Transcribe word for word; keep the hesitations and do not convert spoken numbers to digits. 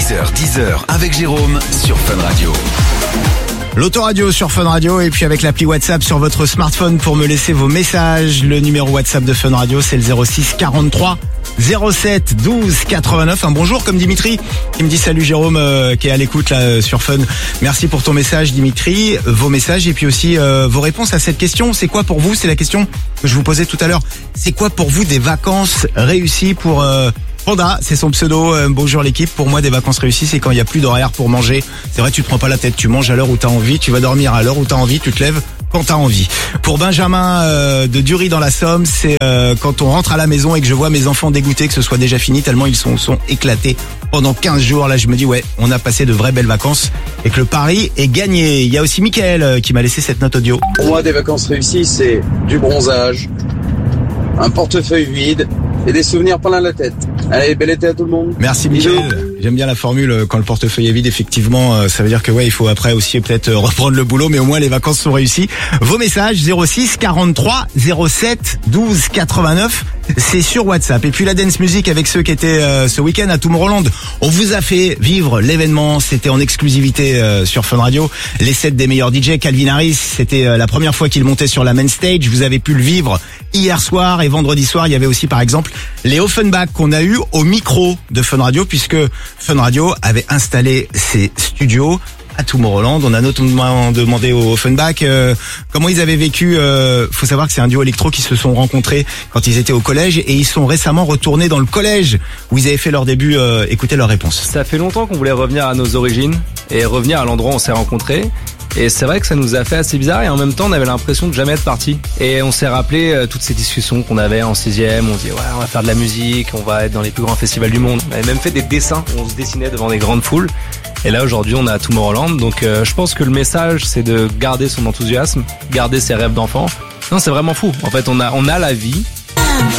six heures dix avec Jérôme sur Fun Radio. L'autoradio sur Fun Radio et puis avec l'appli WhatsApp sur votre smartphone pour me laisser vos messages. Le numéro WhatsApp de Fun Radio, c'est le zéro six quarante-trois zéro sept douze quatre-vingt-neuf. Un bonjour comme Dimitri qui me dit salut Jérôme euh, qui est à l'écoute là euh, sur Fun. Merci pour ton message Dimitri, vos messages et puis aussi euh, vos réponses à cette question. C'est quoi pour vous? C'est la question que je vous posais tout à l'heure. C'est quoi pour vous des vacances réussies pour... Euh, Panda, c'est son pseudo. Euh, bonjour l'équipe. Pour moi, des vacances réussies, c'est quand il n'y a plus d'horaire pour manger. C'est vrai, tu te prends pas la tête. Tu manges à l'heure où tu as envie. Tu vas dormir à l'heure où tu as envie. Tu te lèves quand tu as envie. Pour Benjamin euh, de Dury dans la Somme, c'est euh, quand on rentre à la maison et que je vois mes enfants dégoûtés que ce soit déjà fini tellement ils sont, sont éclatés pendant quinze jours. Là, je me dis ouais, on a passé de vraies belles vacances et que le pari est gagné. Il y a aussi Mickaël euh, qui m'a laissé cette note audio. Pour moi, des vacances réussies, c'est du bronzage, un portefeuille vide et des souvenirs plein la tête. Allez, bel été à tout le monde. Merci Michel. J'aime bien la formule quand le portefeuille est vide. Effectivement, ça veut dire que ouais, il faut après aussi peut-être reprendre le boulot, mais au moins les vacances sont réussies. Vos messages zéro six quarante-trois zéro sept douze quatre-vingt-neuf. C'est sur WhatsApp. Et puis la dance music avec ceux qui étaient euh, ce week-end à Tomorrowland. On vous a fait vivre l'événement. C'était en exclusivité euh, sur Fun Radio. Les sets des meilleurs D J. Calvin Harris, c'était euh, la première fois qu'il montait sur la main stage. Vous avez pu le vivre hier soir et vendredi soir. Il y avait aussi par exemple les Offenbach qu'on a eu au micro de Fun Radio puisque Fun Radio avait installé ses studios à Tomorrowland. On a notamment demandé aux Offenbach euh, comment ils avaient vécu. Euh, faut savoir que c'est un duo électro qui se sont rencontrés quand ils étaient au collège et ils sont récemment retournés dans le collège où ils avaient fait leur début. Euh, écoutez leur réponse. Ça fait longtemps qu'on voulait revenir à nos origines et revenir à l'endroit où on s'est rencontrés. Et c'est vrai que ça nous a fait assez bizarre et en même temps on avait l'impression de jamais être partis. Et on s'est rappelé euh, toutes ces discussions qu'on avait en sixième. On se dit ouais, on va faire de la musique, on va être dans les plus grands festivals du monde. On avait même fait des dessins où on se dessinait devant des grandes foules. Et là aujourd'hui on est à Tomorrowland. Donc euh, je pense que le message c'est de garder son enthousiasme, garder ses rêves d'enfant. Non, c'est vraiment fou. En fait on a, on a la vie